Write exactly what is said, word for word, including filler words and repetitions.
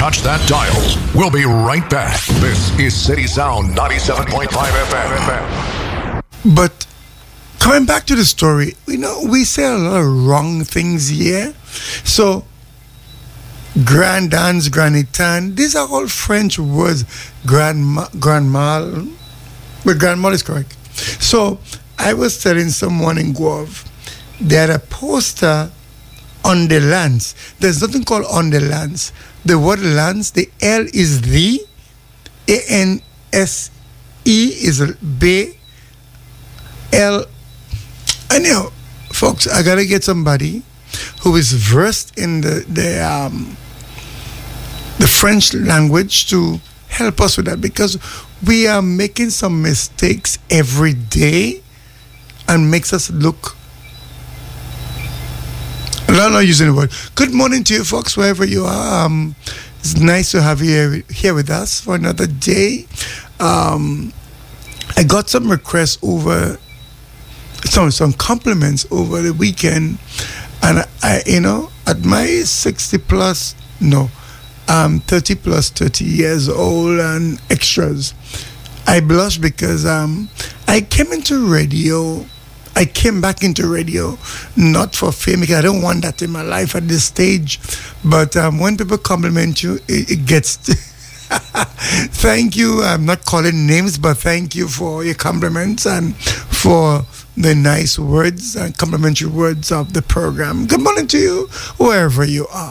touch that dial. We'll be right back. This is City Sound ninety-seven point five F M. But coming back to the story, you know, we say a lot of wrong things here. So, grand dance, granitan, these are all French words. Grandma, grandma, but grandma is correct. So, I was telling someone in Guave, they had a poster on the lands. There's nothing called on the lands. The word lands, the L is the, A N S E is B, L. Anyhow, folks, I gotta get somebody who is versed in the the um, the French language to help us with that, because we are making some mistakes every day and makes us look. I'm not using the word. Good morning to you, folks, wherever you are. Um, it's nice to have you here, here with us for another day. Um, I got some requests over, some some compliments over the weekend, and I, I you know, at my sixty plus, no, um, thirty plus, thirty years old and extras, I blush because um, I came into radio. I came back into radio not for fame, because I don't want that in my life at this stage. But um, when people compliment you, it, it gets. Thank you. I'm not calling names, but thank you for your compliments and for the nice words and complimentary words of the program. Good morning to you, wherever you are.